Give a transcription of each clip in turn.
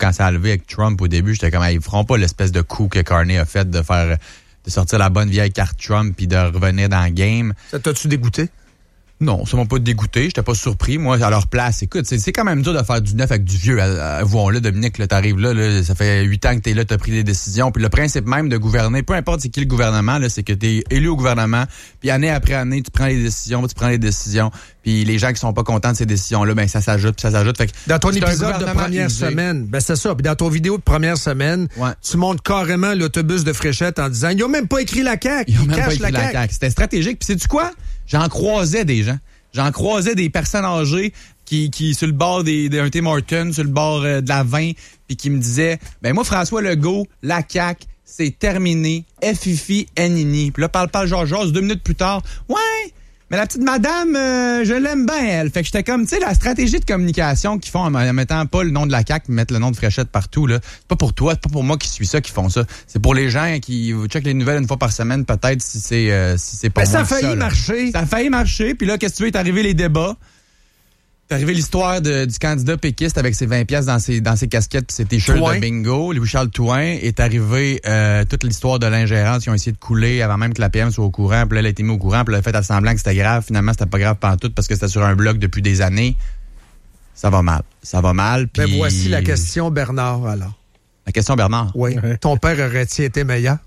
quand ça a levé avec Trump au début, j'étais comme, ils feront pas l'espèce de coup que Carney a fait de sortir la bonne vieille carte Trump puis de revenir dans le game. Ça t'a-tu dégoûté? Non, ça m'a pas dégoûté. J'étais pas surpris. Moi, à leur place, écoute, c'est quand même dur de faire du neuf avec du vieux. Avouons-le, Dominique, là, t'arrives là, ça fait 8 ans que t'es là, t'as pris des décisions. Puis le principe même de gouverner, peu importe c'est qui le gouvernement, là, c'est que t'es élu au gouvernement. Puis année après année, tu prends les décisions. Puis les gens qui sont pas contents de ces décisions-là, ben ça s'ajoute. Fait que dans ton épisode de première semaine, ben c'est ça. Puis dans ton vidéo de première semaine, tu montes carrément l'autobus de Fréchette en disant, ils ont même pas écrit la CAQ. Ils ont même pas écrit la CAQ. C'était stratégique. Puis sais-tu quoi? J'en croisais des gens. J'en croisais des personnes âgées qui sur le bord d'un Tim Hortons, sur le bord de la 20, puis qui me disaient, ben moi, François Legault, la CAQ, c'est terminé, FIFI, NINI. Puis là, parle, Georges, 2 minutes plus tard, ouais, mais la petite madame, je l'aime bien, elle. Fait que j'étais comme, tu sais, la stratégie de communication qu'ils font en mettant pas le nom de la CAQ, mais mettre le nom de Fréchette partout, là. C'est pas pour toi, c'est pas pour moi qui suis ça, qui font ça. C'est pour les gens qui checkent les nouvelles une fois par semaine, peut-être, si c'est pas moi. Ça a failli marcher. Ça a failli marcher, puis là, qu'est-ce que tu veux, est arrivé les débats. C'est arrivé l'histoire du candidat péquiste avec ses 20 pièces dans ses casquettes puis ses t-shirts de bingo. Louis-Charles Touin est arrivé toute l'histoire de l'ingérence qu'ils ont essayé de couler avant même que la PM soit au courant. Puis là, elle a été mise au courant. Puis elle a fait à semblant que c'était grave. Finalement, c'était pas grave pantoute parce que c'était sur un blog depuis des années. Ça va mal. Puis... Ben voici la question Bernard, alors. La question Bernard? Oui. Ton père aurait-il été meilleur?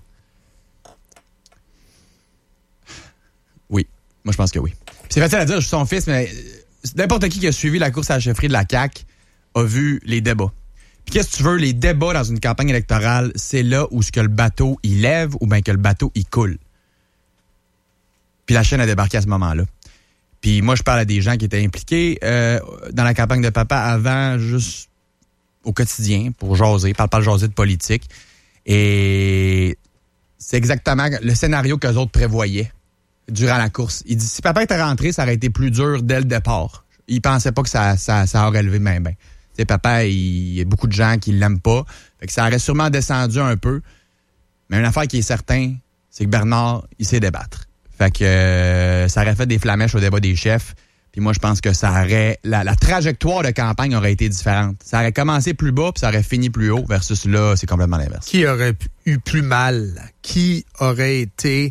Oui. Moi, je pense que oui. Puis c'est facile à dire, je suis son fils, mais... N'importe qui a suivi la course à la chefferie de la CAQ a vu les débats. Puis qu'est-ce que tu veux, les débats dans une campagne électorale, c'est là où ce que le bateau, il lève ou bien que le bateau, il coule. Puis la chaîne a débarqué à ce moment-là. Puis moi, je parle à des gens qui étaient impliqués dans la campagne de papa avant, juste au quotidien, pour jaser, parle jaser de politique. Et c'est exactement le scénario qu'eux autres prévoyaient durant la course. Il dit, si papa était rentré, ça aurait été plus dur dès le départ. Il pensait pas que ça aurait levé même bien. T'sais, papa, il y a beaucoup de gens qui l'aiment pas. Fait que ça aurait sûrement descendu un peu. Mais une affaire qui est certaine, c'est que Bernard, il sait débattre. Fait que ça aurait fait des flamèches au débat des chefs. Puis moi, je pense que ça aurait... La trajectoire de campagne aurait été différente. Ça aurait commencé plus bas, puis ça aurait fini plus haut, versus là, c'est complètement l'inverse. Qui aurait eu plus mal? Qui aurait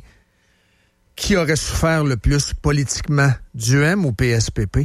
souffert le plus politiquement? Duhem ou PSPP?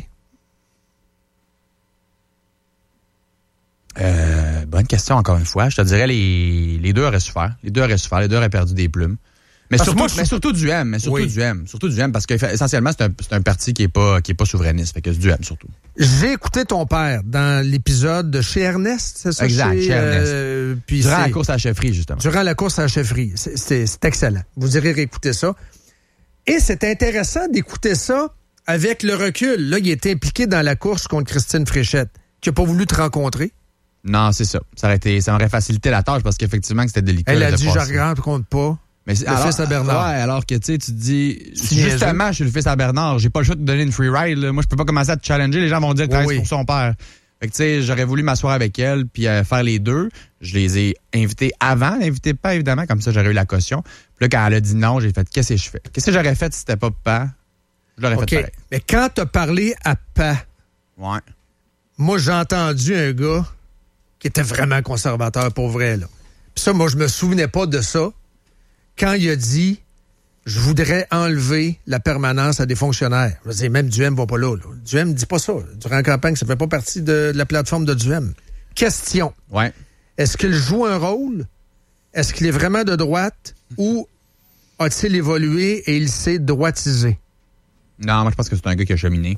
Bonne question, encore une fois. Je te dirais les deux auraient souffert. Les deux auraient perdu des plumes. Mais surtout Duhem. Surtout Duhem, parce qu'essentiellement, c'est un parti qui est pas souverainiste. Fait que c'est Duhem, surtout. J'ai écouté ton père dans l'épisode de chez Ernest, c'est ça? Exact, chez Ernest. Puis durant la course à la chefferie, justement. Durant la course à la chefferie. C'est excellent. Vous irez réécouter ça. Et c'est intéressant d'écouter ça avec le recul. Là, il était impliqué dans la course contre Christine Fréchette, qui n'a pas voulu te rencontrer. Non, c'est ça. Ça aurait facilité la tâche parce qu'effectivement, c'était délicat. Elle a dit, je ne rencontre pas. Mais le fils à Bernard. Ouais, alors que tu te dis, justement, je suis le fils à Bernard, j'ai pas le choix de te donner une free ride. Là. Moi, je peux pas commencer à te challenger. Les gens vont dire que c'est pour son père. Fait que tu sais, j'aurais voulu m'asseoir avec elle puis faire les deux. Je les ai invités avant, l'invité pas évidemment, comme ça j'aurais eu la caution. Puis là, quand elle a dit non, j'ai fait, qu'est-ce que je fais? Qu'est-ce que j'aurais fait si c'était pas papa? Je l'aurais fait pareil. Mais quand t'as parlé à Pa, ouais. Moi, j'ai entendu un gars qui était vraiment conservateur pour vrai, là. Puis ça, moi, je me souvenais pas de ça. Quand il a dit, je voudrais enlever la permanence à des fonctionnaires. Je veux dire, même Duhem va pas là. Duhem ne dit pas ça. Durant la campagne, ça fait pas partie de la plateforme de Duhem. Question. Ouais. Est-ce qu'il joue un rôle? Est-ce qu'il est vraiment de droite ou a-t-il évolué et il s'est droitisé? Non, moi, je pense que c'est un gars qui a cheminé.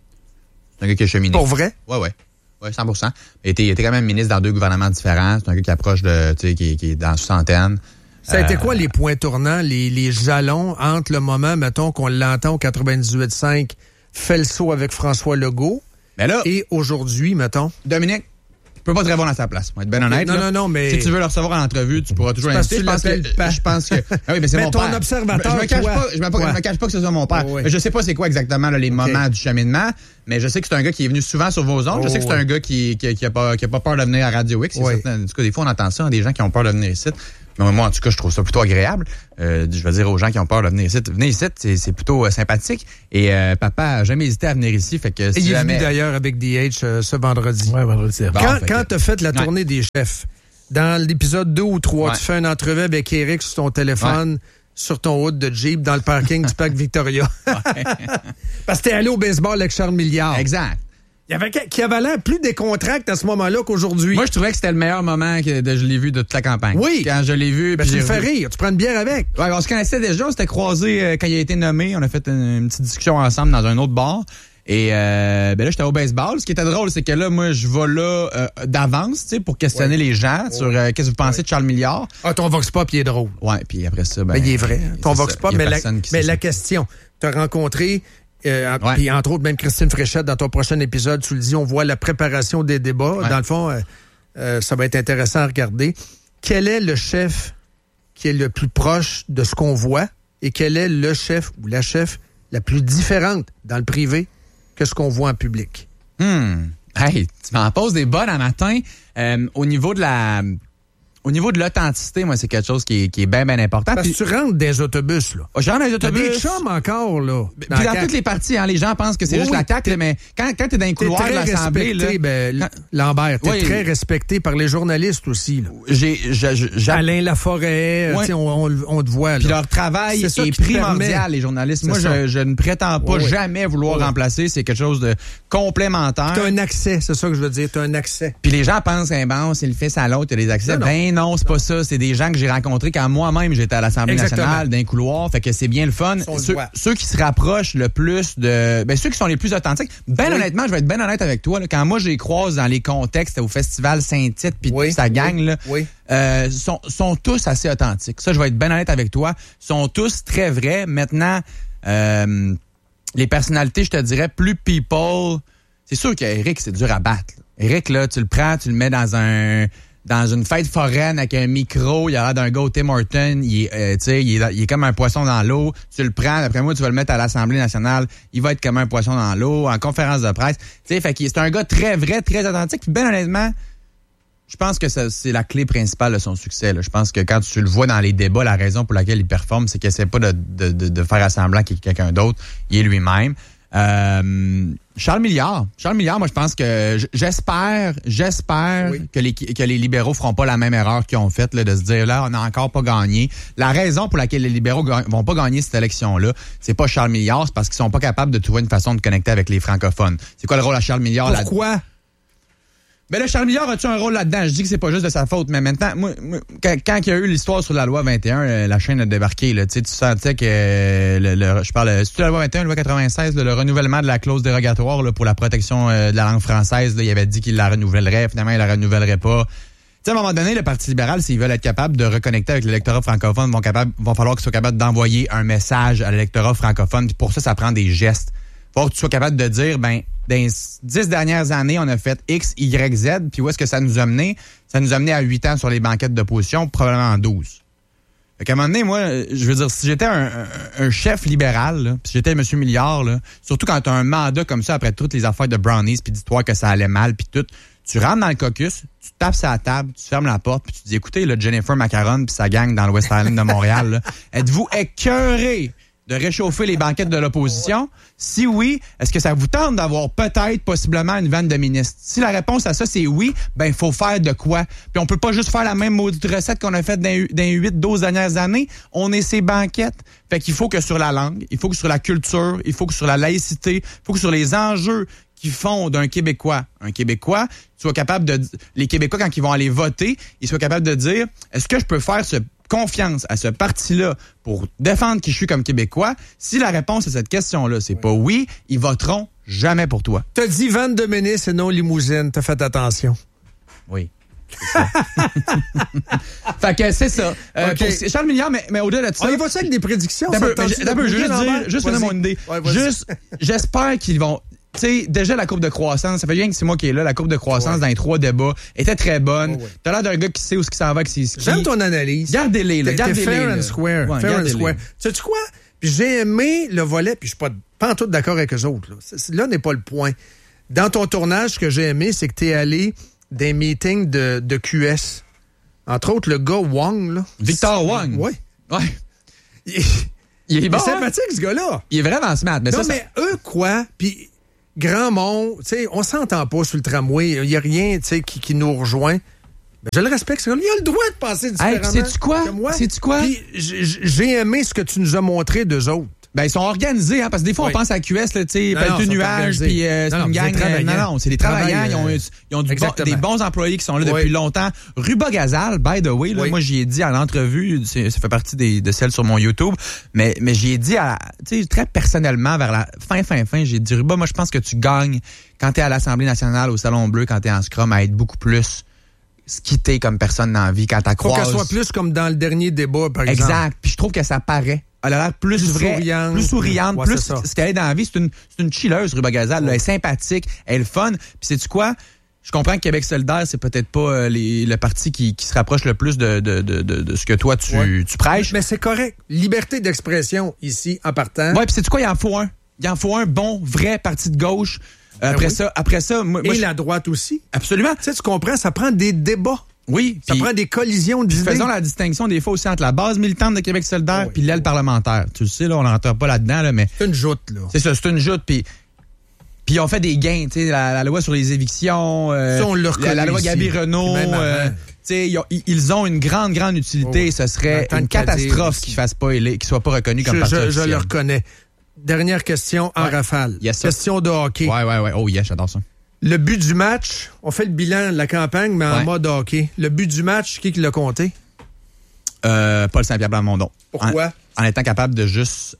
Pour vrai? Ouais, 100%. Il était quand même ministre dans 2 gouvernements différents. C'est un gars qui approche de, tu sais, qui est dans la soixantaine. Ça a été quoi les points tournants, les jalons entre le moment, mettons, qu'on l'entend au 98.5, fait le saut avec François Legault, mais là, et aujourd'hui, mettons? Dominique, je peux pas te répondre à sa place. Moi, être bien honnête. Non, mais... Si tu veux le recevoir en entrevue, tu pourras toujours l'inviter. Je pense que... Ah oui, mais c'est mon père. Ton observateur, je me cache pas que ce soit mon père. Oui. Je sais pas c'est quoi exactement là, les moments du cheminement, mais je sais que c'est un gars qui est venu souvent sur vos ondes. Je sais que c'est un gars qui a pas peur de venir à Radio X. En tout cas, des fois, on entend ça, des gens qui ont peur de venir ici. Mais moi, en tout cas, je trouve ça plutôt agréable. Je veux dire aux gens qui ont peur de venir ici, venez ici, c'est plutôt sympathique. Et papa a jamais hésité à venir ici. Fait que si il est jamais... venu d'ailleurs avec DH ce vendredi. Ouais, vendredi. Quand tu as fait la tournée des chefs, dans l'épisode 2 ou 3, tu fais une entrevue avec Eric sur ton téléphone, sur ton hood de Jeep, dans le parking du parc Victoria. Parce que t'es allé au baseball avec Charles Milliard. Exact. Il y avait qui avait l'air plus décontracté à ce moment-là qu'aujourd'hui. Moi, je trouvais que c'était le meilleur moment que je l'ai vu de toute la campagne. Oui. Quand je l'ai vu. Ben, tu me fais rire. Tu prends une bière avec. Ouais, on se connaissait déjà. On s'était croisés quand il a été nommé. On a fait une petite discussion ensemble dans un autre bar. Et là, j'étais au baseball. Ce qui était drôle, c'est que là, moi, je vais là d'avance, tu sais, pour questionner les gens sur qu'est-ce que vous pensez de Charles Milliard. Ah, ton Vox Pop, il est drôle. Ouais, puis après ça, il est vrai. Ton Vox Pop, mais la question, tu as rencontré... Puis entre autres, même Christine Fréchette, dans ton prochain épisode, tu le dis, on voit la préparation des débats. Ouais. Dans le fond, ça va être intéressant à regarder. Quel est le chef qui est le plus proche de ce qu'on voit et quel est le chef ou la chef la plus différente dans le privé que ce qu'on voit en public? Hey, tu m'en poses des bonnes à matin. Au niveau de l'authenticité, moi, c'est quelque chose qui est bien, bien important. Parce que tu rentres dans les autobus, là. Je rentre dans les autobus. T'as des chums encore, là. Puis dans toutes les parties, les gens pensent que c'est juste la CAQ, mais quand t'es dans les couloirs de l'Assemblée... Lambert, t'es très respecté par les journalistes aussi, là. Alain Laforêt, on te voit, là. Puis leur travail est primordial, les journalistes. Moi, je ne prétends pas jamais vouloir remplacer. C'est quelque chose de complémentaire. T'as un accès, c'est ça que je veux dire. T'as un accès. Puis les gens pensent, bon, c'est le fils à l'autre, il y a des accès. Non, c'est pas ça. C'est des gens que j'ai rencontrés quand moi-même j'étais à l'Assemblée nationale, d'un couloir. Fait que c'est bien le fun. Ceux qui se rapprochent le plus de... ceux qui sont les plus authentiques. Honnêtement, je vais être bien honnête avec toi. Là, quand moi, je les croise dans les contextes au Festival Saint-Tite puis sa gang, là, sont tous assez authentiques. Ça, je vais être bien honnête avec toi. Sont tous très vrais. Maintenant, les personnalités, je te dirais, plus people... C'est sûr qu'Éric, c'est dur à battre. Éric, là, tu le prends, tu le mets dans une fête foraine avec un micro, il y a l'air d'un gars au Tim Hortons, il est comme un poisson dans l'eau. Tu le prends, après moi, tu vas le mettre à l'Assemblée nationale, il va être comme un poisson dans l'eau, en conférence de presse. Tu sais, fait que c'est un gars très vrai, très authentique. Puis bien honnêtement, je pense que c'est la clé principale de son succès. Là. Je pense que quand tu le vois dans les débats, la raison pour laquelle il performe, c'est qu'il essaie pas de faire semblant qu'il y ait quelqu'un d'autre. Il est lui-même. Charles Milliard, moi je pense que j'espère que les libéraux feront pas la même erreur qu'ils ont faite là, de se dire là on n'a encore pas gagné. La raison pour laquelle les libéraux vont pas gagner cette élection-là, c'est pas Charles Milliard, c'est parce qu'ils sont pas capables de trouver une façon de connecter avec les francophones. C'est quoi le rôle à Charles Milliard? Pourquoi? Ben là, Charles Milliard a-tu un rôle là-dedans? Je dis que c'est pas juste de sa faute, mais maintenant, moi quand il y a eu l'histoire sur la loi 21, la chaîne a débarqué. Là, tu sentais que c'est la loi 21, la loi 96, le renouvellement de la clause dérogatoire là, pour la protection de la langue française. Là, il avait dit qu'il la renouvellerait, finalement, il la renouvellerait pas. Tu sais, à un moment donné, le Parti libéral, s'ils veulent être capables de reconnecter avec l'électorat francophone, vont falloir qu'ils soient capables d'envoyer un message à l'électorat francophone. Puis pour ça prend des gestes. Faut que tu sois capable de dire, dans les 10 dernières années, on a fait X, Y, Z, puis où est-ce que ça nous a mené? Ça nous a mené à 8 ans sur les banquettes d'opposition, probablement 12. Fait qu'à un moment donné, moi, je veux dire, si j'étais un chef libéral, là, si j'étais M. Milliard, là, surtout quand tu as un mandat comme ça après toutes les affaires de brownies, puis dis-toi que ça allait mal, puis tout, tu rentres dans le caucus, tu tapes sur la table, tu fermes la porte, puis tu dis, écoutez, là, Jennifer Macaron puis sa gang dans le West Island de Montréal, là, êtes-vous écœurés de réchauffer les banquettes de l'opposition? Si oui, est-ce que ça vous tente d'avoir peut-être, possiblement, une vanne de ministre? Si la réponse à ça, c'est oui, il faut faire de quoi? Puis on peut pas juste faire la même maudite recette qu'on a faite dans les 8-12 dernières années. On est ces banquettes. Fait qu'il faut que sur la langue, il faut que sur la culture, il faut que sur la laïcité, il faut que sur les enjeux qui font d'un Québécois un Québécois, sois capable de... Les Québécois, quand ils vont aller voter, ils soient capables de dire, est-ce que je peux faire confiance à ce parti-là pour défendre qui je suis comme Québécois? Si la réponse à cette question-là, c'est pas oui, ils voteront jamais pour toi. T'as dit vanne de ministre et non limousine. T'as fait attention. Oui. Fait que c'est ça. Okay. Pour Charles Milliard, mais au-delà de ça... On y va ça avec des prédictions? Juste donner mon idée. Ouais, j'espère qu'ils vont... Tu sais, déjà, la courbe de croissance, ça fait bien que c'est moi qui est là, la courbe de croissance dans les 3 débats était très bonne. T'as l'air d'un gars qui sait où ce qui s'en va avec ses skis. J'aime ton analyse. Gardez-les, là. Gardez-les. Fair and square. Ouais, fair and square. Sais-tu quoi? Puis j'ai aimé le volet, puis je suis pas en tout d'accord avec eux autres. Là n'est pas le point. Dans ton tournage, ce que j'ai aimé, c'est que t'es allé des meetings de QS. Entre autres, le gars Wong, là. Victor Wong. Oui. Ouais. Il Il est bon. est sympathique, ce gars-là. Il est vraiment smart. Mais Non, ça, mais eux, quoi? Puis, Grandmont, tu sais, on s'entend pas sur le tramway. Il n'y a rien, tu sais, qui nous rejoint. Ben, je le respecte, ce gars-là. Il a le droit de penser différemment. Hey, sais-tu quoi? que moi. Sais-tu quoi? Puis, j'ai aimé ce que tu nous as montré d'eux autres. Ben, ils sont organisés, hein, parce que des fois, Oui. on pense à QS, là, tu sais, Non, Pelleteux ils sont Nuage, organisés. puis c'est Non, une c'est gang. des travailleurs. Non, c'est des travailleurs. Ils ont des bons employés qui sont là depuis Oui. longtemps. Ruba Gazal, by the way, là, Oui. moi, j'y ai dit à l'entrevue, ça fait partie de celles sur mon YouTube, mais j'y ai dit, tu sais, très personnellement, vers la fin, j'ai dit, Ruba, moi, je pense que tu gagnes quand t'es à l'Assemblée nationale, au Salon Bleu, quand t'es en scrum, à être beaucoup plus ce qui t'es comme personne dans la vie, quand t'as Faut croisé. qu'elle soit plus comme dans le dernier débat, par exemple. Exact. Puis je trouve que ça paraît. Elle a l'air plus vraie, souriante. plus souriante, Ouais, plus c'est ça. ce qu'elle est dans la vie. C'est une chilleuse, Ruba Gazal. Elle est sympathique, elle est fun. Puis sais-tu quoi? Je comprends que Québec solidaire, c'est peut-être pas le parti qui se rapproche le plus de ce que toi, tu prêches. Mais c'est correct. Liberté d'expression ici, en partant. Ouais, puis sais-tu quoi? Il en faut un. Il en faut un bon, vrai parti de gauche. Après ça, moi, Et la droite aussi. Absolument. Tu sais, tu comprends, ça prend des débats. Oui. Ça prend des collisions d'idées. Faisons la distinction des fois aussi entre la base militante de Québec solidaire puis l'aile parlementaire. Tu le sais, là, on n'entre pas là-dedans, là, mais... C'est une joute, là. C'est ça, c'est une joute, puis on fait des gains, tu sais, la loi sur les évictions, Ça, on le reconnaît la loi ici. Gaby Renault, Même avant. tu sais, ils ont une grande utilité. Oh, Ce serait en tant une que cadet catastrophe aussi. qu'ils soient pas reconnus comme parti Je officiel. le reconnais. Dernière question en rafale. Yes, sir. Question de hockey. Ouais. Oh yeah, j'adore ça. Le but du match, on fait le bilan de la campagne, mais en Ouais. mode hockey. Le but du match, qui l'a compté? Paul Saint-Pierre Plamondon. Pourquoi? En étant capable de juste...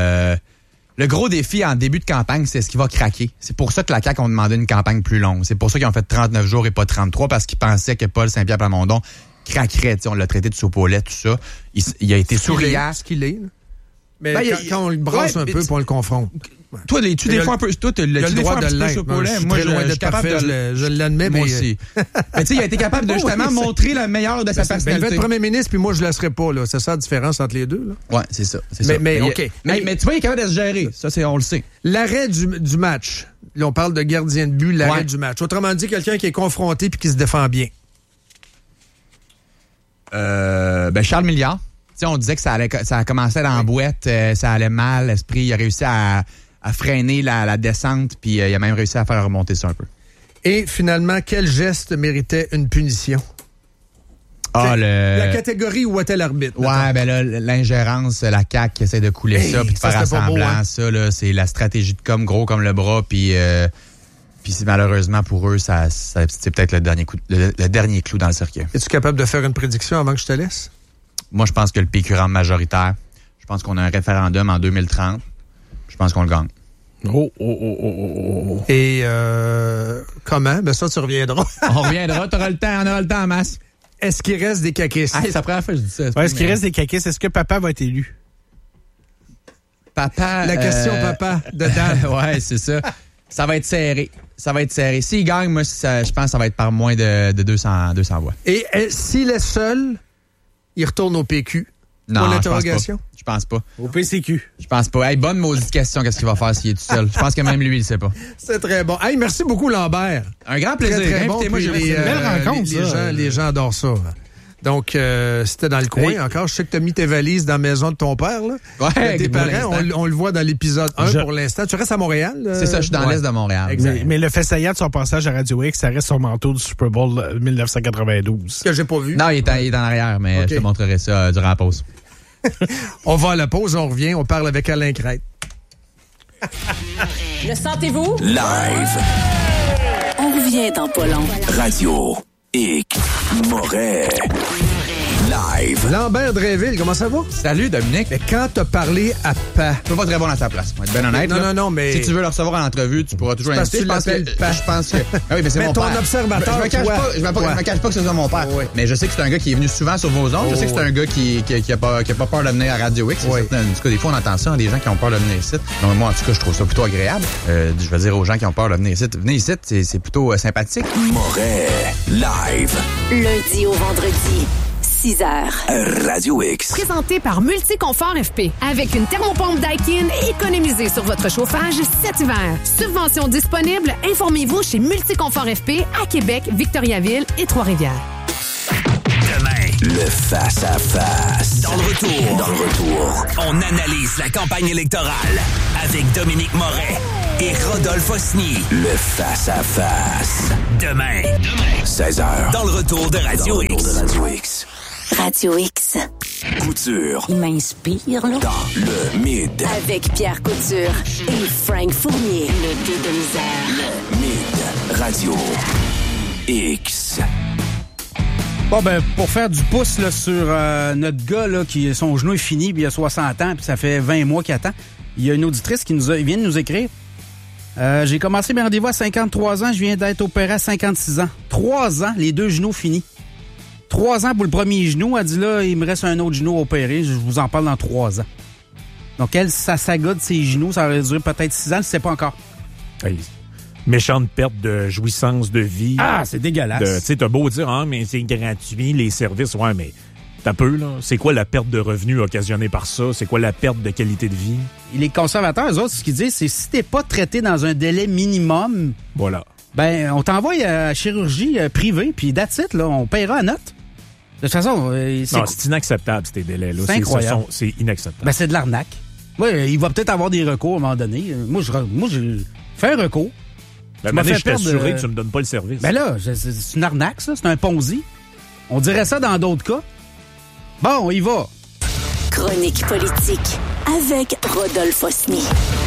le gros défi en début de campagne, c'est ce qui va craquer. C'est pour ça que la CAQ ont demandé une campagne plus longue. C'est pour ça qu'ils ont fait 39 jours et pas 33, parce qu'ils pensaient que Paul Saint-Pierre Plamondon craquerait. T'sais, on l'a traité de soupe au lait, tout ça. Il a été souriant. Ce qu'il est. Là. Mais Ben, quand on le brasse un peu, puis on le confronte. Toi, tu des fois un peu... Toi, tu Il a le des droit fois de un petit peu l'être. soupe au lait. Je suis Moi, très loin je suis d'être capable parfait, de... je l'admets, Moi mais... aussi. Mais tu sais, il a été capable de justement montrer le meilleur de sa Ben, il va personnalité. être premier ministre, puis moi, je ne laisserai pas. Là. C'est ça la différence entre les deux. Là. Ouais, c'est ça. Mais OK. Mais tu vois, il est capable de se gérer. Ça, on le sait. L'arrêt du match. Là, on parle de gardien de but, l'arrêt Ouais. du match. Autrement dit, quelqu'un qui est confronté puis qui se défend bien. Charles Milliard. Tu sais, on disait que ça a commencé dans la boîte, ça allait mal, l'esprit, il a réussi à freiner la descente, puis il a même réussi à faire remonter ça un peu. Et finalement, quel geste méritait une punition? La catégorie où était l'arbitre? Ouais, ben là, l'ingérence, la CAQ qui essaie de couler ça, puis de faire c'était pas beau, semblant. hein? Ça, là, c'est la stratégie de com gros comme le bras, puis malheureusement pour eux, c'est peut-être le dernier clou dans le cercueil. Es-tu capable de faire une prédiction avant que je te laisse? Moi, je pense que le PQ rentre majoritaire. Je pense qu'on a un référendum en 2030. Je pense qu'on le gagne. Et comment? Ben ça, tu reviendras. On reviendra, on aura le temps en masse. Est-ce qu'il reste des caquistes? C'est la première fois que je dis ça. Est-ce qu'il reste des caquistes? Est-ce que papa va être élu? Papa... La question papa de Dan. Ouais, c'est ça. Ça va être serré. S'il gagne, moi, je pense que ça va être par moins de 200 voix. Et s'il est seul, il retourne au PQ? Non, pour l'interrogation? Je pense pas. Au PCQ. Je pense pas. Hey, bonne maudite question, qu'est-ce qu'il va faire s'il est tout seul? Je pense que même lui, il sait pas. C'est très bon. Hey, merci beaucoup, Lambert. Un grand plaisir. Très, très bon. Invitez-moi, Puis j'ai une belle rencontre, les gens adorent ça. Donc, c'était dans le coin encore. Je sais que tu as mis tes valises dans la maison de ton père. Là. Ouais, tes pour parents, on le voit dans l'épisode 1 pour l'instant. Tu restes à Montréal? C'est ça, je suis dans l'est de Montréal. Mais le fait saillant de son passage à Radio X, ça reste son manteau du Super Bowl 1992. Que j'ai pas vu. Non, il est en arrière, mais je te montrerai ça durant la pause. On va à la pause, on revient, on parle avec Alain Crête. Le sentez-vous? Live. On revient dans pas long. Radio X Moret. Live. Lambert Dréville, comment ça va? Salut, Dominique. Mais quand t'as parlé à Pa... Je suis pas très bon à sa place, pour être bien honnête. Non, mais... Si tu veux le recevoir en entrevue, tu pourras toujours l'inviter. Je pense que... Ah oui, mais c'est mais mon ton père. observateur, je me cache pas que ce soit mon père. Oui. Mais je sais que c'est un gars qui est venu souvent sur vos ondes. Je sais que c'est un gars qui a pas peur de venir à Radio X. Oui. En tout cas, des fois, on entend ça, des gens qui ont peur de venir ici. Donc, moi, en tout cas, je trouve ça plutôt agréable. Je vais dire aux gens qui ont peur de venir ici. Venez ici, c'est plutôt sympathique. Moret. Live. Lundi au vendredi, 6h. Radio X. Présenté par Multiconfort FP. Avec une thermopompe Daikin, économisez sur votre chauffage cet hiver. Subvention disponible, informez-vous chez Multiconfort FP à Québec, Victoriaville et Trois-Rivières. Demain, Le face-à-face. Dans le retour, on analyse la campagne électorale avec Dominique Moret et Rodolphe Osny. Le face-à-face. Demain, 16h. dans le retour de Radio X. Radio X. Couture. Il m'inspire, là. Dans le mid. Avec Pierre Couture et Frank Fournier. Le deux de misère. Le mid. Radio X. Bon, ben, pour faire du pouce là, sur notre gars, là, qui son genou est fini, puis il a 60 ans, puis ça fait 20 mois qu'il attend, il y a une auditrice qui vient de nous écrire. J'ai commencé mes rendez-vous à 53 ans, je viens d'être opéré à 56 ans. 3 ans, les 2 genoux finis. 3 ans pour le premier genou. Elle dit là, il me reste un autre genou opéré. Je vous en parle dans 3 ans. Donc, elle, sa saga de ses genoux, ça aurait duré peut-être 6 ans, je ne sais pas encore. Hey, méchante perte de jouissance de vie. Ah, c'est dégueulasse. Tu sais, t'as beau dire, ah, mais c'est gratuit, les services. Ouais, mais t'as peu, là. C'est quoi la perte de revenus occasionnée par ça? C'est quoi la perte de qualité de vie? Les conservateurs, eux autres, ce qu'ils disent, c'est si t'es pas traité dans un délai minimum, voilà. Ben, on t'envoie à chirurgie privée, puis that's it, là, on paiera à note. De toute façon, c'est inacceptable, ces délais-là. C'est incroyable. C'est inacceptable. Ben, c'est de l'arnaque. Ouais, il va peut-être avoir des recours à un moment donné. Moi, je fais un recours. Ben, je suis assuré que tu me donnes pas le service. Ben là, c'est une arnaque, ça. C'est un Ponzi. On dirait ça dans d'autres cas. Bon, on y va. Chronique politique avec Rodolphe Osny.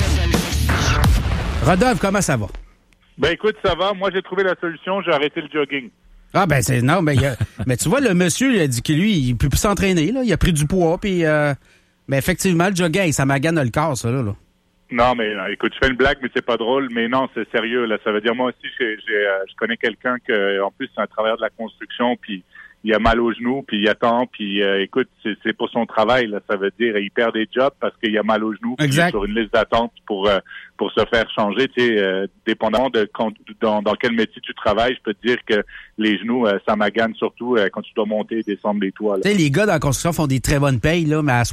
Rodolphe, comment ça va? Ben écoute, ça va. Moi, j'ai trouvé la solution. J'ai arrêté le jogging. Ah ben c'est non, mais mais tu vois, le monsieur il a dit que lui, il peut plus s'entraîner, là. Il a pris du poids, puis mais effectivement, le jogging, ça magane le corps, ça, là. Non, mais écoute, je fais une blague, mais c'est pas drôle. Mais non, c'est sérieux, là. Ça veut dire, moi aussi, je connais quelqu'un que, en plus, c'est un travailleur de la construction, puis il a mal au genou, puis il attend, puis écoute, c'est pour son travail, là. Ça veut dire, il perd des jobs parce qu'il a mal au genou, puis il est sur une liste d'attente pour se faire changer. Tu sais, dépendamment de dans quel métier tu travailles, je peux te dire que les genoux, ça magane surtout quand tu dois monter et descendre des toits. Tu sais, les gars dans la construction font des très bonnes payes, là, mais à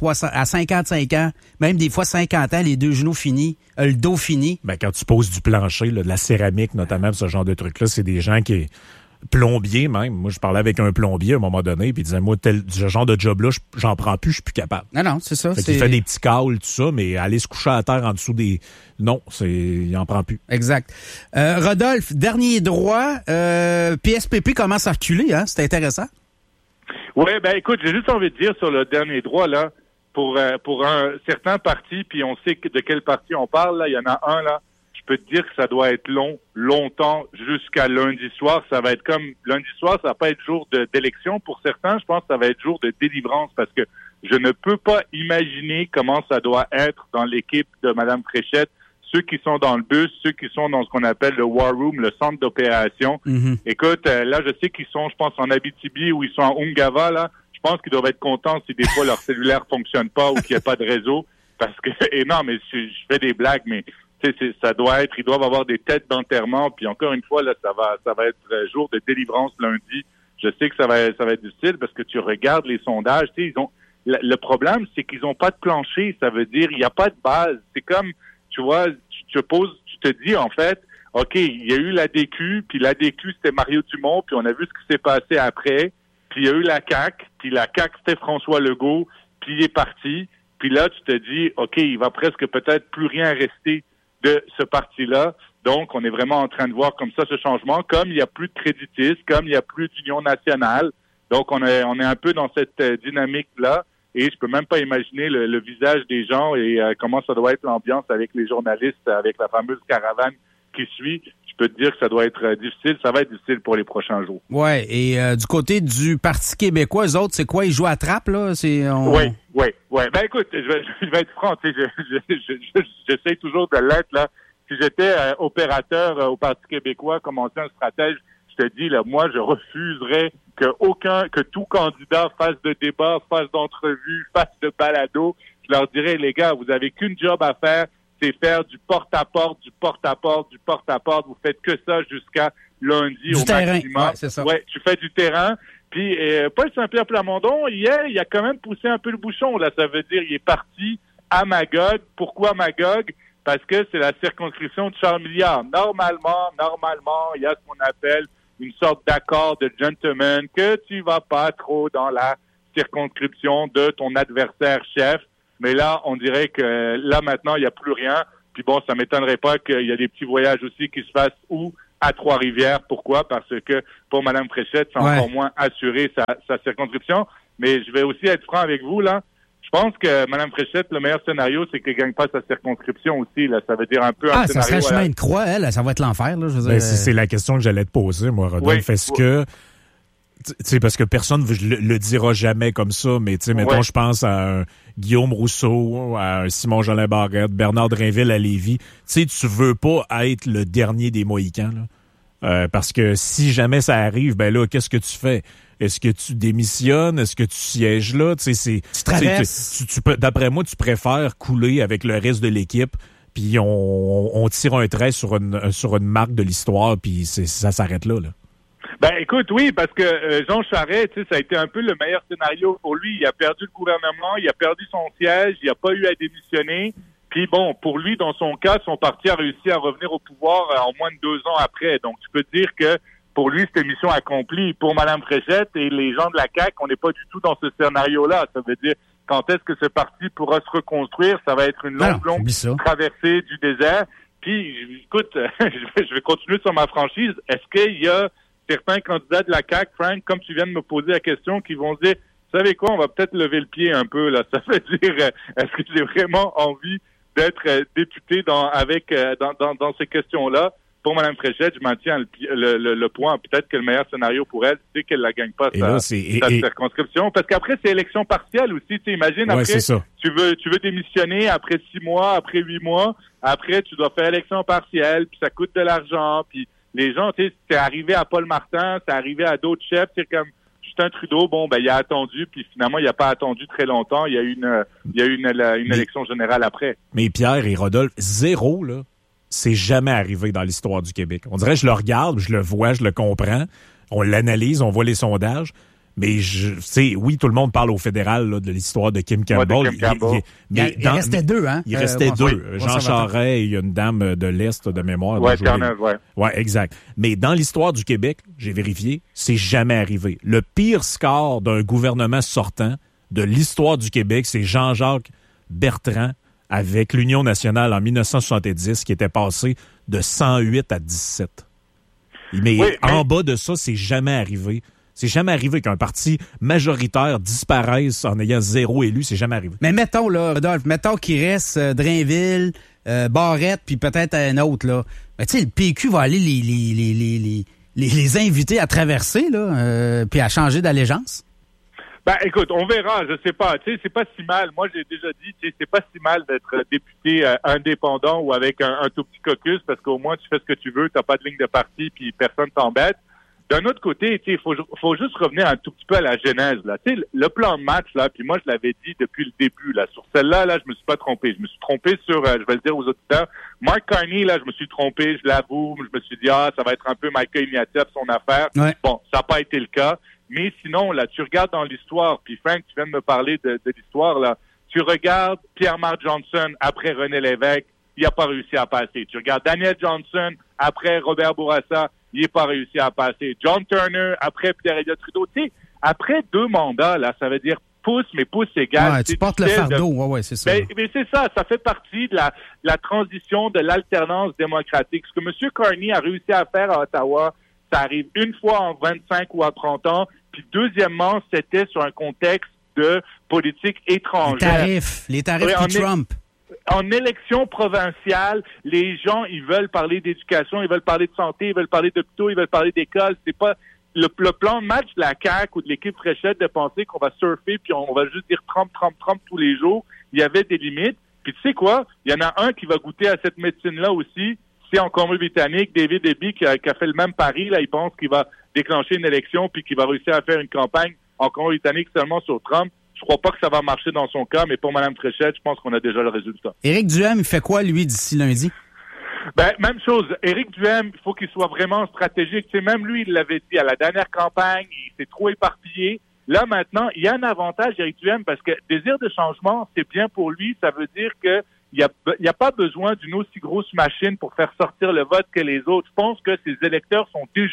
55 ans, même des fois 50 ans, les 2 genoux finis, le dos fini. Ben, quand tu poses du plancher, là, de la céramique notamment, ce genre de trucs-là, c'est des gens qui... Plombier même. Moi, je parlais avec un plombier à un moment donné, puis il disait, moi, ce genre de job-là, j'en prends plus, je suis plus capable. Non, c'est ça. Il fait des petits cauls, tout ça, mais aller se coucher à terre en dessous des... Non, il en prend plus. Exact. Rodolphe, dernier droit, PSPP commence à reculer, hein? C'est intéressant. Oui, ben écoute, j'ai juste envie de dire sur le dernier droit, là, pour un certain parti, puis on sait de quel parti on parle, là, il y en a un, là, je peux te dire que ça doit être longtemps, jusqu'à lundi soir. Ça va être comme lundi soir, ça va pas être jour d'élection. Pour certains, je pense que ça va être jour de délivrance parce que je ne peux pas imaginer comment ça doit être dans l'équipe de Mme Fréchette. Ceux qui sont dans le bus, ceux qui sont dans ce qu'on appelle le War Room, le centre d'opération. Mm-hmm. Écoute, là, je sais qu'ils sont, je pense, en Abitibi ou ils sont en Ungava, là. Je pense qu'ils doivent être contents si des fois leur cellulaire fonctionne pas ou qu'il n'y a pas de réseau. Parce que, et non, mais je fais des blagues, mais ça doit être, ils doivent avoir des têtes d'enterrement, puis encore une fois, là, ça va être jour de délivrance lundi. Je sais que ça va être difficile parce que tu regardes les sondages, tu sais, le problème, c'est qu'ils ont pas de plancher, ça veut dire, il n'y a pas de base. C'est comme, tu vois, tu te dis, en fait, OK, il y a eu la DQ, puis la DQ, c'était Mario Dumont, puis on a vu ce qui s'est passé après, puis il y a eu la CAQ, puis la CAQ, c'était François Legault, puis il est parti, puis là, tu te dis, OK, il va presque peut-être plus rien rester de ce parti-là. Donc, on est vraiment en train de voir comme ça ce changement, comme il n'y a plus de créditistes, comme il n'y a plus d'union nationale. Donc, on est un peu dans cette dynamique-là et je peux même pas imaginer le visage des gens et comment ça doit être l'ambiance avec les journalistes, avec la fameuse caravane qui suit. Je peux te dire que ça doit être difficile. Ça va être difficile pour les prochains jours. Ouais. Et du côté du Parti québécois, eux autres, c'est quoi? Ils jouent à trappe, là? Oui. Ben écoute, je vais être franc. J'essaie toujours de l'être, là. Si j'étais opérateur au Parti québécois comme ancien stratège, je te dis, là, moi, je refuserais que tout candidat fasse de débat, fasse d'entrevue, fasse de balado. Je leur dirais, les gars, vous avez qu'une job à faire, c'est faire du porte-à-porte. Vous faites que ça jusqu'à lundi au maximum. Ouais, c'est ça. Ouais, tu fais du terrain. Puis Paul Saint-Pierre Plamondon, hier, il a quand même poussé un peu le bouchon. Là, ça veut dire il est parti à Magog. Pourquoi Magog? Parce que c'est la circonscription de Charles-Milliard. Normalement, il y a ce qu'on appelle une sorte d'accord de gentleman que tu vas pas trop dans la circonscription de ton adversaire chef. Mais là, on dirait que là, maintenant, il n'y a plus rien. Puis bon, ça m'étonnerait pas qu'il y a des petits voyages aussi qui se fassent où? À Trois-Rivières. Pourquoi? Parce que pour Mme Fréchette, c'est encore moins assuré sa circonscription. Mais je vais aussi être franc avec vous, là. Je pense que Mme Fréchette, le meilleur scénario, c'est qu'elle gagne pas sa circonscription aussi, là. Ça veut dire un peu un ça scénario... serait chemin de croix, elle. Ça va être l'enfer, là. Je veux dire, c'est la question que j'allais te poser, moi, Rodolphe. Oui. Est-ce que... Tu sais, parce que personne le dira jamais comme ça, mais tu sais, mettons, je pense à un Guillaume Rousseau, à un Simon-Jolin Barrette, Bernard Drinville à Lévis. Tu sais, tu veux pas être le dernier des Mohicans, là. Parce que si jamais ça arrive, ben là, qu'est-ce que tu fais? Est-ce que tu démissionnes? Est-ce que tu sièges là? Tu sais, tu traverses. D'après moi, tu préfères couler avec le reste de l'équipe, puis on tire un trait sur une marque de l'histoire, puis ça s'arrête là. Ben écoute, oui, parce que Jean Charest, tu sais, ça a été un peu le meilleur scénario pour lui. Il a perdu le gouvernement, il a perdu son siège, il n'a pas eu à démissionner. Puis bon, pour lui, dans son cas, son parti a réussi à revenir au pouvoir en moins de 2 ans après. Donc, tu peux dire que pour lui, c'était mission accomplie. Pour Mme Fréchette et les gens de la CAQ, on n'est pas du tout dans ce scénario-là. Ça veut dire, quand est-ce que ce parti pourra se reconstruire? Ça va être une longue traversée du désert. Puis, écoute, je vais continuer sur ma franchise. Est-ce qu'il y a certains candidats de la CAQ, Frank, comme tu viens de me poser la question, qui vont se dire, vous savez quoi, on va peut-être lever le pied un peu, là. Ça veut dire, est-ce que j'ai vraiment envie d'être député dans ces questions-là? Pour Mme Fréchette, je maintiens le point. Peut-être que le meilleur scénario pour elle, c'est qu'elle la gagne pas sa circonscription. Parce qu'après, c'est élection partielle aussi. Tu imagines, après, tu veux démissionner après 6 mois, après 8 mois. Après, tu dois faire élection partielle, puis ça coûte de l'argent, puis les gens, tu sais, c'est arrivé à Paul Martin, c'est arrivé à d'autres chefs, c'est comme Justin Trudeau, bon, ben, il a attendu, puis finalement, il n'a pas attendu très longtemps. Il y a eu une élection générale après. Mais Pierre et Rodolphe, 0, là, c'est jamais arrivé dans l'histoire du Québec. On dirait, je le regarde, je le vois, je le comprends, on l'analyse, on voit les sondages. Mais oui, tout le monde parle au fédéral là, de l'histoire de Kim Campbell. Il restait 2, hein? Il restait 2. Jean Charest et il y a une dame de l'Est de mémoire. Ouais, exact. Mais dans l'histoire du Québec, j'ai vérifié, c'est jamais arrivé. Le pire score d'un gouvernement sortant de l'histoire du Québec, c'est Jean-Jacques Bertrand avec l'Union nationale en 1970 qui était passé de 108 à 17. Mais en bas de ça, c'est jamais arrivé. C'est jamais arrivé qu'un parti majoritaire disparaisse en ayant 0 élu. C'est jamais arrivé. Mais mettons, là, Rodolphe, qu'il reste Drainville, Barrette, puis peut-être un autre, là. Mais tu sais, le PQ va aller les inviter à traverser, là, puis à changer d'allégeance. Ben, écoute, on verra, je sais pas. Tu sais, c'est pas si mal. Moi, j'ai déjà dit, tu sais, c'est pas si mal d'être député indépendant ou avec un tout petit caucus parce qu'au moins, tu fais ce que tu veux, t'as pas de ligne de parti puis personne t'embête. D'un autre côté, tu sais, faut juste revenir un tout petit peu à la genèse, là. Tu sais, le plan de match, là, puis moi, je l'avais dit depuis le début, là. Sur celle-là, là, je me suis pas trompé. Je me suis trompé sur, je vais le dire aux auditeurs, Mark Carney, là, je me suis trompé, je l'avoue. Je me suis dit, ça va être un peu Michael Ignatieff, son affaire. Ouais. Bon, ça n'a pas été le cas. Mais sinon, là, tu regardes dans l'histoire, puis Frank, tu viens de me parler de l'histoire, là. Tu regardes Pierre-Marc Johnson après René Lévesque, il n'a pas réussi à passer. Tu regardes Daniel Johnson après Robert Bourassa, il n'est pas réussi à passer. John Turner après Pierre-Éliott Trudeau. Tu sais, après 2 mandats, là, ça veut dire pouce égal. Ouais, tu portes le fardeau, ouais, c'est ça. Mais c'est ça fait partie de la transition de l'alternance démocratique. Ce que M. Carney a réussi à faire à Ottawa, ça arrive une fois en 25 ou à 30 ans. Puis deuxièmement, c'était sur un contexte de politique étrangère. Les tarifs puis Trump. En élection provinciale, les gens, ils veulent parler d'éducation, ils veulent parler de santé, ils veulent parler d'hôpitaux, ils veulent parler d'école. C'est pas le plan de match de la CAQ ou de l'équipe Fréchette de penser qu'on va surfer puis on va juste dire Trump tous les jours. Il y avait des limites. Puis tu sais quoi? Il y en a un qui va goûter à cette médecine-là aussi. C'est en Colombie-Britannique, David Eby qui a fait le même pari. Là, il pense qu'il va déclencher une élection puis qu'il va réussir à faire une campagne en Colombie-Britannique seulement sur Trump. Je crois pas que ça va marcher dans son cas, mais pour Mme Fréchette, je pense qu'on a déjà le résultat. Éric Duhaime, il fait quoi, lui, d'ici lundi? Ben, même chose. Éric Duhaime, il faut qu'il soit vraiment stratégique. Tu sais, même lui, il l'avait dit à la dernière campagne, il s'est trop éparpillé. Là, maintenant, il y a un avantage, Éric Duhaime, parce que désir de changement, c'est bien pour lui. Ça veut dire que il y a pas besoin d'une aussi grosse machine pour faire sortir le vote que les autres. Je pense que ses électeurs sont déjà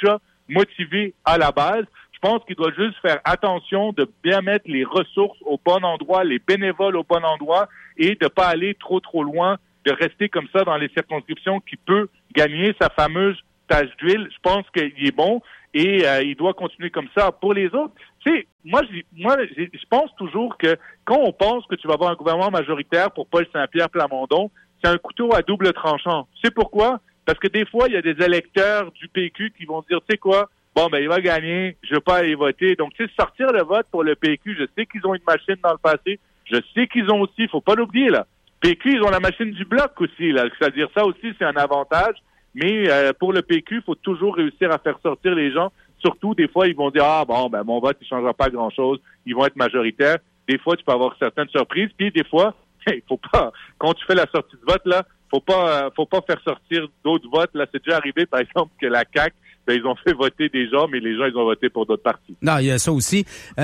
motivés à la base. Je pense qu'il doit juste faire attention de bien mettre les ressources au bon endroit, les bénévoles au bon endroit et de pas aller trop loin, de rester comme ça dans les circonscriptions qui peut gagner sa fameuse tache d'huile. Je pense qu'il est bon et il doit continuer comme ça. Pour les autres, tu sais, moi, je pense toujours que quand on pense que tu vas avoir un gouvernement majoritaire pour Paul Saint-Pierre Plamondon, c'est un couteau à double tranchant. Tu sais pourquoi? Parce que des fois, il y a des électeurs du PQ qui vont se dire, tu sais quoi? Bon, ben, il va gagner, je veux pas aller voter. Donc, tu sais, sortir le vote pour le PQ, je sais qu'ils ont une machine dans le passé, je sais qu'ils ont aussi, faut pas l'oublier, là. PQ, ils ont la machine du bloc aussi, là. C'est-à-dire, ça aussi, c'est un avantage. Mais, pour le PQ, il faut toujours réussir à faire sortir les gens. Surtout, des fois, ils vont dire, ah, bon, ben, mon vote, il changera pas grand-chose. Ils vont être majoritaires. Des fois, tu peux avoir certaines surprises. Puis, des fois, il faut pas, quand tu fais la sortie de vote, là, faut pas faire sortir d'autres votes. Là, c'est déjà arrivé, par exemple, que la CAQ, ben, ils ont fait voter des gens, mais les gens, ils ont voté pour d'autres partis. Non, il y a ça aussi.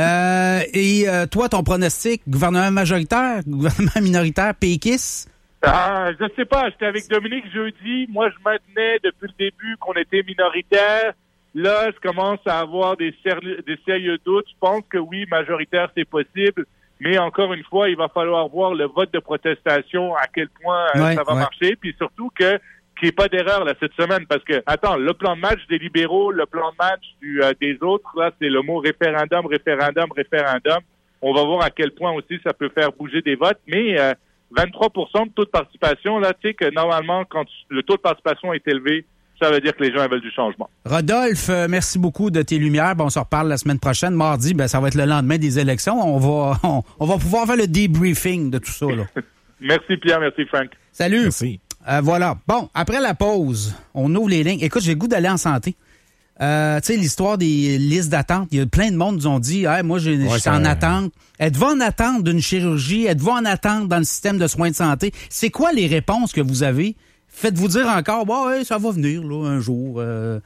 Toi, ton pronostic, gouvernement majoritaire, gouvernement minoritaire, péquiste? Je sais pas. J'étais avec Dominique jeudi. Moi, je maintenais depuis le début qu'on était minoritaire. Là, je commence à avoir des sérieux doutes. Je pense que oui, majoritaire, c'est possible. Mais encore une fois, il va falloir voir le vote de protestation, à quel point ça va marcher. Puis surtout qu'il n'y ait pas d'erreur là cette semaine. Parce que, attends, le plan de match des libéraux, le plan de match des autres, là, c'est le mot référendum. On va voir à quel point aussi ça peut faire bouger des votes. Mais 23% de taux de participation, là, tu sais que normalement, quand le taux de participation est élevé, ça veut dire que les gens veulent du changement. Rodolphe, merci beaucoup de tes lumières. Bon, on se reparle la semaine prochaine. Mardi, ben, ça va être le lendemain des élections. On va pouvoir faire le debriefing de tout ça, là. Merci Pierre, merci Frank. Salut. Merci. Voilà. Bon, après la pause, on ouvre les lignes. Écoute, j'ai le goût d'aller en santé. Tu sais, l'histoire des listes d'attente, il y a plein de monde qui nous ont dit, hey, moi, je suis en attente. Êtes-vous en attente d'une chirurgie? Êtes-vous en attente dans le système de soins de santé? C'est quoi les réponses que vous avez? Faites-vous dire encore, ouais, ça va venir, là, un jour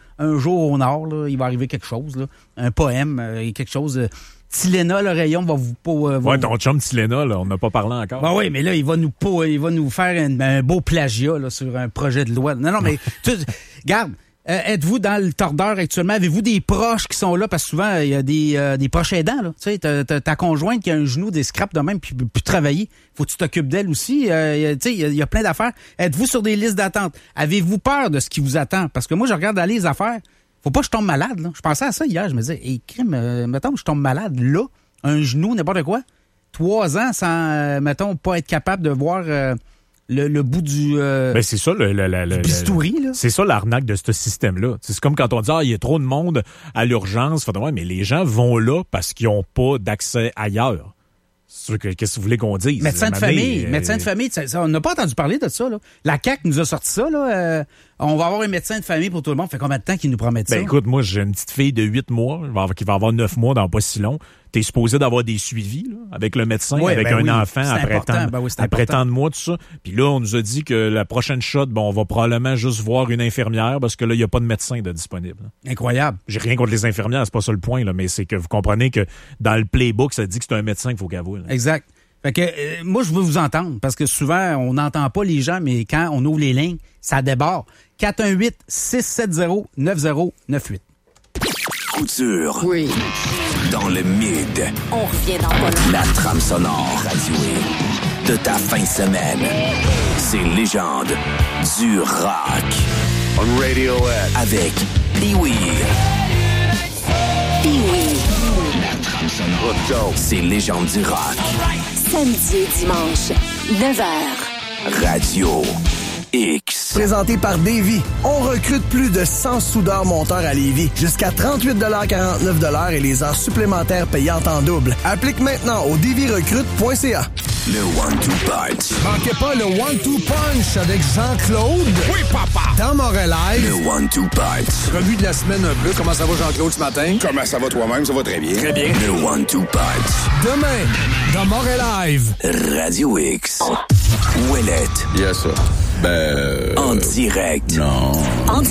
au nord, là, il va arriver quelque chose, là, un poème, quelque chose. Tylenol, le rayon va vous... ton chum Tylenol, on n'a pas parlé encore. Ben oui, mais là, il va nous faire un beau plagiat là, sur un projet de loi. Non, mais, regarde, êtes-vous dans le tordeur actuellement? Avez-vous des proches qui sont là? Parce que souvent, il y a des proches aidants. Là. Tu sais, t'as ta conjointe qui a un genou, des scraps de même, puis peut plus travailler. Faut que tu t'occupes d'elle aussi. Tu sais, il y a plein d'affaires. Êtes-vous sur des listes d'attente? Avez-vous peur de ce qui vous attend? Parce que moi, je regarde aller les affaires. Faut pas que je tombe malade. Là. Je pensais à ça hier. Je me disais, crime, mettons que je tombe malade là, un genou, n'importe quoi. 3 ans sans, mettons, pas être capable de voir... Le bout du c'est ça du bistouri, là. C'est ça l'arnaque de ce système-là. C'est comme quand on dit il y a trop de monde à l'urgence, mais les gens vont là parce qu'ils n'ont pas d'accès ailleurs. Qu'est-ce que vous voulez qu'on dise? Médecin de famille, on n'a pas entendu parler de ça. Là. La CAQ nous a sorti ça. Là, on va avoir un médecin de famille pour tout le monde. Ça fait combien de temps qu'ils nous promettent ça? Écoute, moi, j'ai une petite fille de 8 mois qui va avoir 9 mois dans pas si long. T'es supposé d'avoir des suivis là, avec le médecin, avec un enfant après tant de mois, tout ça. Puis là, on nous a dit que la prochaine shot, on va probablement juste voir une infirmière parce que là, il n'y a pas de médecin de disponible. Incroyable. J'ai rien contre les infirmières, c'est pas ça le point, là, mais c'est que vous comprenez que dans le playbook, ça dit que c'est un médecin qu'il faut qu'elle voie. Exact. Fait que moi, je veux vous entendre parce que souvent, on n'entend pas les gens, mais quand on ouvre les lignes, ça déborde. 418-670-9098. Couture. Oui. Dans le mid. On revient dans pas longtemps. La trame sonore radio de ta fin de semaine. C'est légende du rock. On Radiohead. Avec Pee-Wee. Pee-Wee. La trame sonore. Let's go. C'est légende du rock. Samedi et dimanche, 9h. Radio X. Présenté par Davy. On recrute plus de 100 soudeurs monteurs à Lévis. Jusqu'à 38,49$ et les heures supplémentaires payantes en double. Applique maintenant au davyrecrute.ca. Le One-Two Punch. Manquez pas le One-Two Punch avec Jean-Claude. Oui, papa. Dans Montréal. Le One-Two Punch. Revue de la semaine un peu. Comment ça va, Jean-Claude, ce matin? Comment ça va toi-même? Ça va très bien. Très bien. Le One-Two Punch. Demain, dans Montréal. Radio X. Ouellette. Yes, sir. En direct. Non.